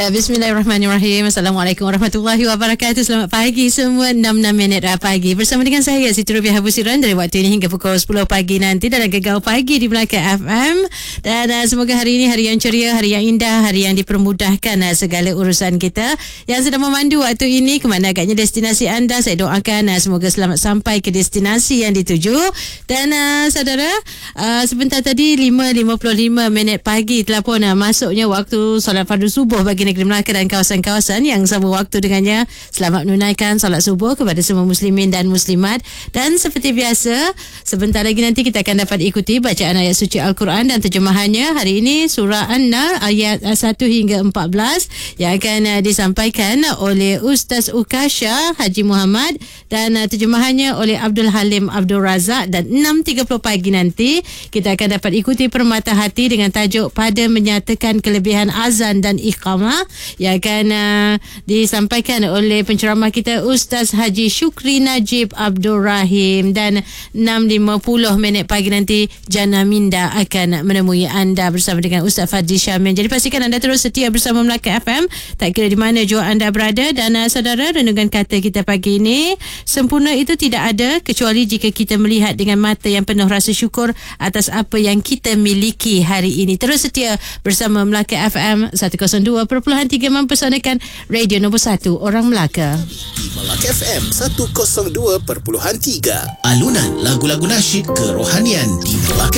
Bismillahirrahmanirrahim. Assalamualaikum warahmatullahi wabarakatuh. Selamat pagi semua. 6 minit pagi bersama dengan saya Siti Rubiah Habusiran dari waktu ini hingga pukul 10 pagi nanti dalam Gegar Pagi di Melaka FM. Dan semoga hari ini hari yang ceria, hari yang indah, hari yang dipermudahkan segala urusan kita. Yang sedang memandu waktu ini ke mana agaknya destinasi anda, saya doakan semoga selamat sampai ke destinasi yang dituju. Dan saudara, sebentar tadi 5.55 minit pagi telah pun masuknya waktu solat fardu subuh bagi negeri Melaka dan kawasan-kawasan yang sama waktu dengannya. Selamat menunaikan solat subuh kepada semua muslimin dan muslimat. Dan seperti biasa, sebentar lagi nanti kita akan dapat ikuti bacaan ayat suci Al-Quran dan terjemahannya. Hari ini surah An-Nahl ayat 1 hingga 14 yang akan disampaikan oleh Ustaz Ukasha Haji Muhammad dan terjemahannya oleh Abdul Halim Abdul Razak. Dan 6.30 pagi nanti kita akan dapat ikuti Permata Hati dengan tajuk Pada Menyatakan Kelebihan Azan dan Iqamah yang akan disampaikan oleh penceramah kita Ustaz Haji Syukri Najib Abdul Rahim. Dan 6.50 minit pagi nanti Jana Minda akan menemui anda bersama dengan Ustaz Fadli Syamil. Jadi pastikan anda terus setia bersama Melaka FM tak kira di mana jua anda berada. Dan saudara, renungan kata kita pagi ini, sempurna itu tidak ada kecuali jika kita melihat dengan mata yang penuh rasa syukur atas apa yang kita miliki hari ini. Terus setia bersama Melaka FM 102.3 mempersanakan radio nombor 1 orang Melaka. Melaka FM 102.3. Alunan lagu-lagu nasyid kerohanian di Melaka